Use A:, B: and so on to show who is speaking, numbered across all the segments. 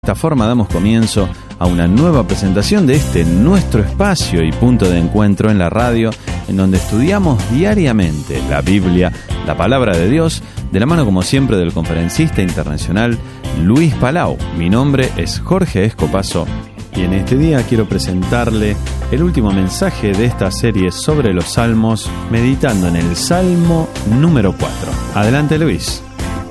A: De esta forma damos comienzo a una nueva presentación de este nuestro espacio y punto de encuentro en la radio, en donde estudiamos diariamente la Biblia, la palabra de Dios, de la mano como siempre del conferencista internacional Luis Palau. Mi nombre es Jorge Escopazo y en este día quiero presentarle el último mensaje de esta serie sobre los Salmos, meditando en el Salmo número 4. Adelante, Luis.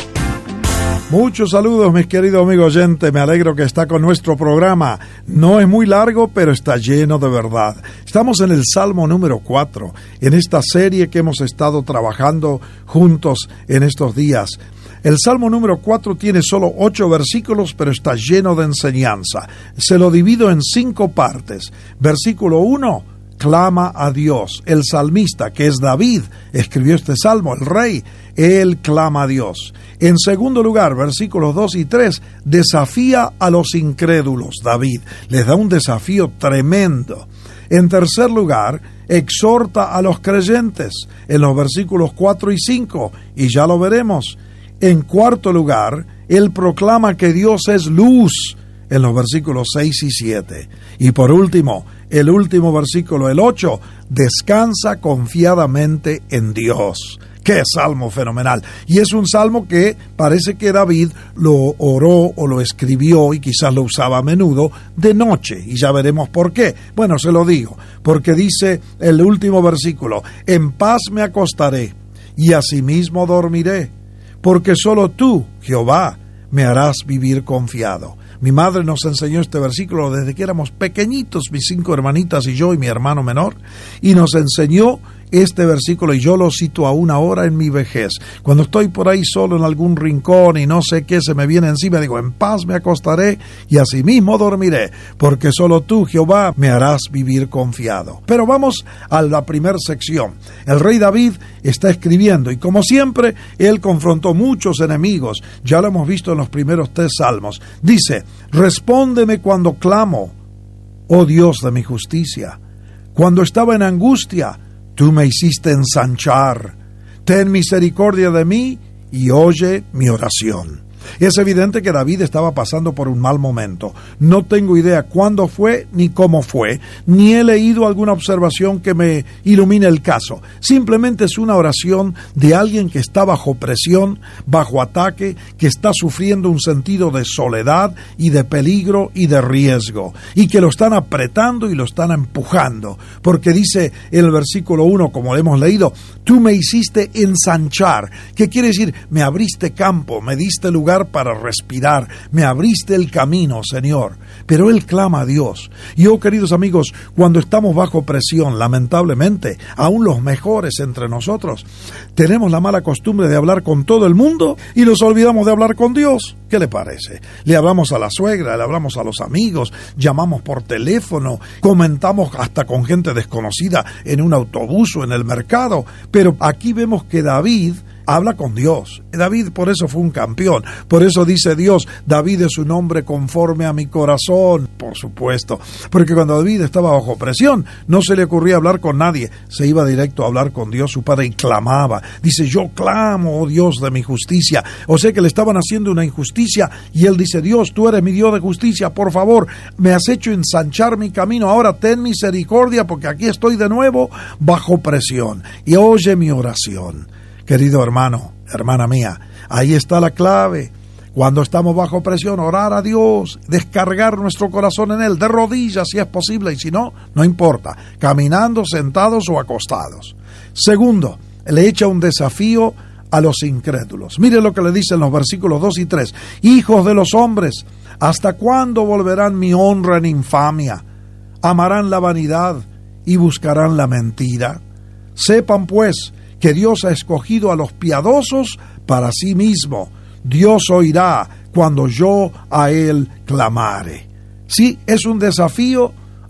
B: Muchos saludos, mis queridos amigos oyentes. Me alegro que está con nuestro programa. No es muy largo, pero está lleno de verdad. Estamos en el Salmo número 4, en esta serie que hemos estado trabajando juntos en estos días. El Salmo número 4 tiene solo 8 versículos, pero está lleno de enseñanza. Se lo divido en 5 partes. Versículo 1, clama a Dios. El salmista, que es David, escribió este salmo, el rey. Él clama a Dios. En segundo lugar, versículos 2 y 3, desafía a los incrédulos. David les da un desafío tremendo. En tercer lugar, exhorta a los creyentes en los versículos 4 y 5, y ya lo veremos. En cuarto lugar, él proclama que Dios es luz en los versículos 6 y 7. Y por último, el último versículo, el 8, descansa confiadamente en Dios. ¡Qué salmo fenomenal! Y es un salmo que parece que David lo oró o lo escribió y quizás lo usaba a menudo de noche. Y ya veremos por qué. Bueno, se lo digo, porque dice el último versículo, en paz me acostaré y asimismo dormiré, porque solo tú, Jehová, me harás vivir confiado. Mi madre nos enseñó este versículo desde que éramos pequeñitos, mis 5 hermanitas y yo y mi hermano menor, y nos enseñó este versículo, y yo lo cito aún ahora en mi vejez. Cuando estoy por ahí solo en algún rincón y no sé qué se me viene encima, digo, en paz me acostaré y asimismo dormiré, porque solo tú, Jehová, me harás vivir confiado. Pero vamos a la primera sección. El rey David está escribiendo y como siempre, él confrontó muchos enemigos. Ya lo hemos visto en los primeros 3 salmos. Dice, respóndeme cuando clamo, oh Dios de mi justicia. Cuando estaba en angustia, tú me hiciste ensanchar. Ten misericordia de mí y oye mi oración. Es evidente que David estaba pasando por un mal momento. No tengo idea cuándo fue ni cómo fue, ni he leído alguna observación que me ilumine el caso. Simplemente es una oración de alguien que está bajo presión, bajo ataque, que está sufriendo un sentido de soledad y de peligro y de riesgo, y que lo están apretando y lo están empujando, porque dice en el versículo 1, como hemos leído, tú me hiciste ensanchar. ¿Qué quiere decir? Me abriste campo, me diste lugar para respirar, me abriste el camino, Señor. Pero él clama a Dios. Y queridos amigos, cuando estamos bajo presión, lamentablemente, aún los mejores entre nosotros, tenemos la mala costumbre de hablar con todo el mundo y nos olvidamos de hablar con Dios. ¿Qué le parece? Le hablamos a la suegra, le hablamos a los amigos, llamamos por teléfono, comentamos hasta con gente desconocida en un autobús o en el mercado. Pero aquí vemos que David habla con Dios. David por eso fue un campeón. Por eso dice Dios, David es un hombre conforme a mi corazón. Por supuesto. Porque cuando David estaba bajo presión, no se le ocurría hablar con nadie. Se iba directo a hablar con Dios, su padre, y clamaba. Dice, yo clamo, oh Dios de mi justicia. O sea que le estaban haciendo una injusticia y él dice, Dios, tú eres mi Dios de justicia. Por favor, me has hecho ensanchar mi camino. Ahora ten misericordia porque aquí estoy de nuevo bajo presión. Y oye mi oración. Querido hermano, hermana mía, ahí está la clave. Cuando estamos bajo presión, orar a Dios, descargar nuestro corazón en Él, de rodillas si es posible, y si no, no importa, caminando, sentados o acostados. Segundo, le echa un desafío a los incrédulos. Mire lo que le dice en los versículos 2 y 3. Hijos de los hombres, ¿hasta cuándo volverán mi honra en infamia? ¿Amarán la vanidad y buscarán la mentira? Sepan pues que Dios ha escogido a los piadosos para sí mismo. Dios oirá cuando yo a Él clamare. Sí, es un desafío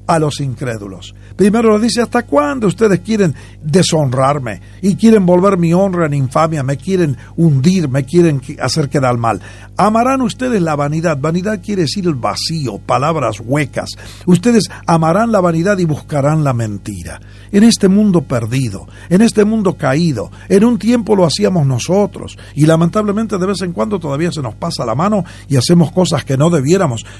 B: a los incrédulos. Primero le dice: ¿hasta cuándo ustedes quieren deshonrarme y quieren volver mi honra en infamia? Me quieren hundir, me quieren hacer quedar mal. Amarán ustedes la vanidad. Vanidad quiere decir el vacío, palabras huecas. Ustedes amarán la vanidad y buscarán la mentira. En este mundo perdido, en este mundo caído, en un tiempo lo hacíamos nosotros y lamentablemente de vez en cuando todavía se nos pasa la mano y hacemos cosas que no debiéramos.